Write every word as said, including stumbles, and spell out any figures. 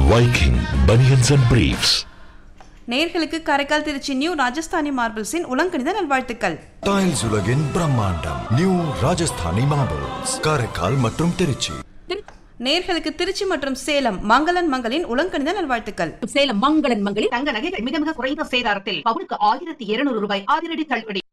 Viking Bunions and Briefs. நேயர்களுக்கு Karaikal Trichy new Rajasthani மார்பிள்ஸின் உலங்கணித நல்வாழ்த்துக்கள். Tiles உலகின் பிரம்மாண்டம் நியூ ராஜஸ்தானி மார்பிள்ஸ் காரைக்கால் மற்றும் திருச்சி. நேயர்களுக்கு திருச்சி மற்றும் சேலம் மங்களன் மங்களின் உலங்கணித நல்வாழ்த்துக்கள். சேலம் மங்களன் மங்களின் தங்க நகைகள் மிக மிக குறைந்த சேதாரத்தில் பவுனுக்கு ஆயிரத்தி இருநூறு ரூபாய் அதிரடி தள்ளுபடி.